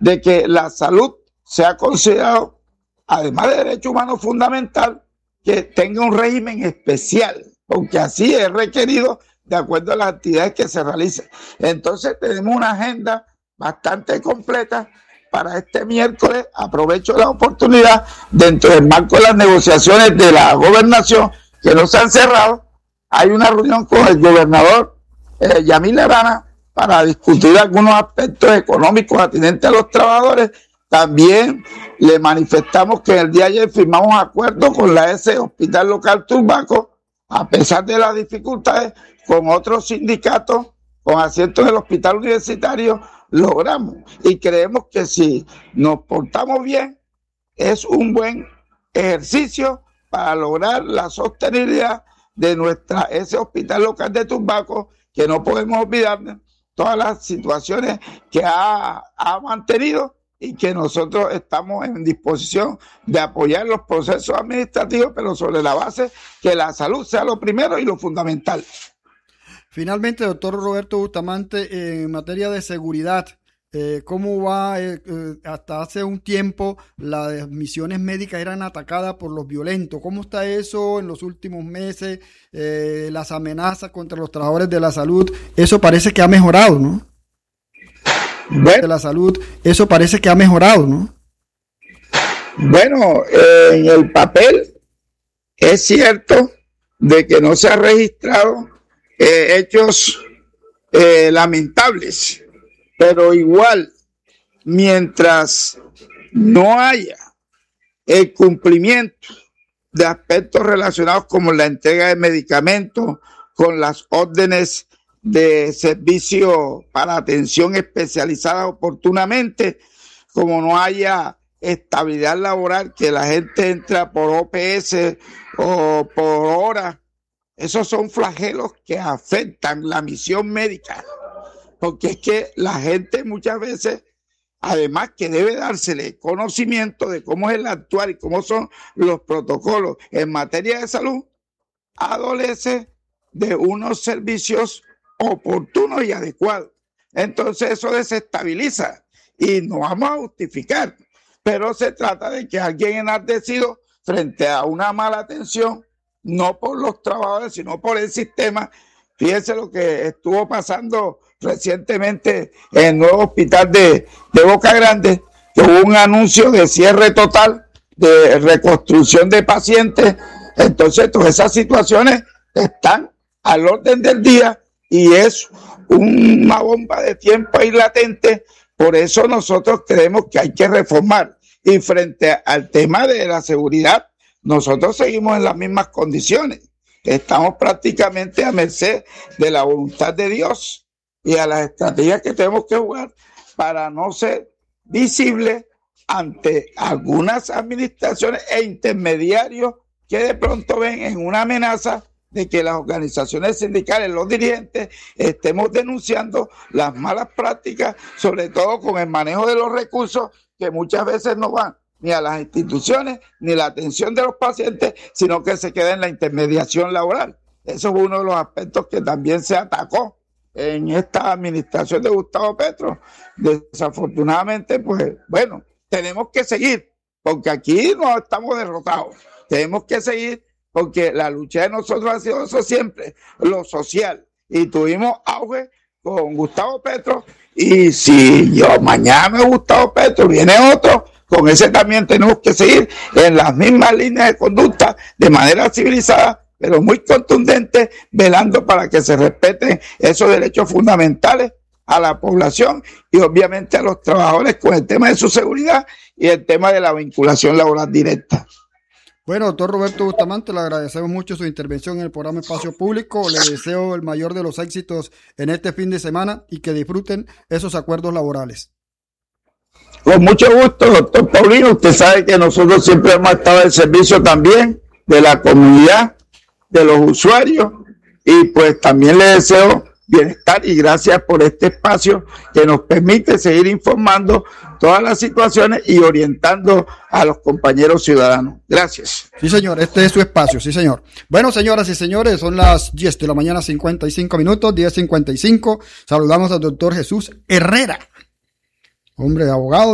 de que la salud sea considerado, además de derecho humano fundamental, que tenga un régimen especial, porque así es requerido de acuerdo a las actividades que se realicen. Entonces tenemos una agenda bastante completa para este miércoles. Aprovecho la oportunidad, dentro del marco de las negociaciones de la gobernación que no se han cerrado, hay una reunión con el gobernador Yamil Arana para discutir algunos aspectos económicos atinentes a los trabajadores. También le manifestamos que el día de ayer firmamos acuerdo con la S Hospital Local Turbaco, a pesar de las dificultades, con otros sindicatos, con asientos del hospital universitario, logramos. Y creemos que si nos portamos bien, es un buen ejercicio para lograr la sostenibilidad de nuestra ese hospital local de Turbaco, que no podemos olvidar todas las situaciones que ha mantenido, y que nosotros estamos en disposición de apoyar los procesos administrativos, pero sobre la base que la salud sea lo primero y lo fundamental. Finalmente, doctor Roberto Bustamante, en materia de seguridad, ¿cómo va? Hasta hace un tiempo las misiones médicas eran atacadas por los violentos. ¿Cómo está eso en los últimos meses? Las amenazas contra los trabajadores de la salud, eso parece que ha mejorado, ¿no? Bueno, de la salud, eso parece que ha mejorado, ¿no? Bueno, en el papel es cierto de que no se han registrado hechos lamentables, pero igual, mientras no haya el cumplimiento de aspectos relacionados como la entrega de medicamentos, con las órdenes de servicio para atención especializada oportunamente, como no haya estabilidad laboral, que la gente entra por OPS o por hora, esos son flagelos que afectan la misión médica, porque es que la gente muchas veces, además que debe dársele conocimiento de cómo es el actuar y cómo son los protocolos en materia de salud, adolece de unos servicios oportunos y adecuados. Entonces eso desestabiliza, y no vamos a justificar, pero se trata de que alguien enardecido frente a una mala atención, no por los trabajadores, sino por el sistema. Fíjense lo que estuvo pasando recientemente en el nuevo hospital de Boca Grande, que hubo un anuncio de cierre total, de reconstrucción de pacientes. Entonces todas esas situaciones están al orden del día, y es una bomba de tiempo ahí latente. Por eso nosotros creemos que hay que reformar. Y frente al tema de la seguridad, nosotros seguimos en las mismas condiciones. Estamos prácticamente a merced de la voluntad de Dios y a las estrategias que tenemos que jugar para no ser visibles ante algunas administraciones e intermediarios que de pronto ven en una amenaza de que las organizaciones sindicales, los dirigentes, estemos denunciando las malas prácticas, sobre todo con el manejo de los recursos, que muchas veces no van ni a las instituciones, ni la atención de los pacientes, sino que se queda en la intermediación laboral. Eso es uno de los aspectos que también se atacó en esta administración de Gustavo Petro. Desafortunadamente, pues bueno, tenemos que seguir, porque aquí no estamos derrotados. Tenemos que seguir, porque la lucha de nosotros ha sido eso siempre, lo social. Y tuvimos auge con Gustavo Petro, y si yo mañana no es Gustavo Petro, viene otro, con ese también tenemos que seguir en las mismas líneas de conducta, de manera civilizada, pero muy contundente, velando para que se respeten esos derechos fundamentales a la población y obviamente a los trabajadores, con el tema de su seguridad y el tema de la vinculación laboral directa. Bueno, doctor Roberto Bustamante, le agradecemos mucho su intervención en el programa Espacio Público. Le deseo el mayor de los éxitos en este fin de semana y que disfruten esos acuerdos laborales. Con mucho gusto, doctor Paulino. Usted sabe que nosotros siempre hemos estado al servicio también de la comunidad, de los usuarios, y pues también le deseo bienestar y gracias por este espacio que nos permite seguir informando todas las situaciones y orientando a los compañeros ciudadanos. Gracias. Sí, señor, este es su espacio, sí, señor. Bueno, señoras y señores, son las 10 de la mañana, 55 minutos, 10:55. Saludamos al doctor Jesús Herrera, hombre, abogado.